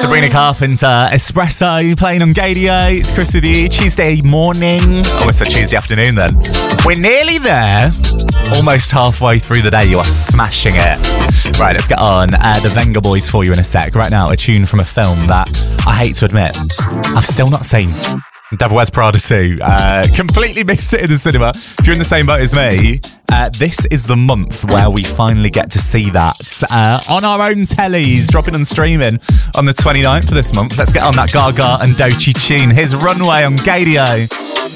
Sabrina Carpenter, Espresso, playing on Gadio. It's Chris with you. Tuesday morning. Oh, it's a Tuesday afternoon then. We're nearly there. Almost halfway through the day. You are smashing it. Right, let's get on. The Venga Boys for you in a sec. Right now, a tune from a film that I hate to admit I've still not seen. Devil Wears Prada 2. Completely missed it in the cinema. If you're in the same boat as me, this is the month where we finally get to see that on our own tellies, dropping and streaming on the 29th of this month. Let's get on that Gaga and Doechii tune. Here's Runway on Gadio.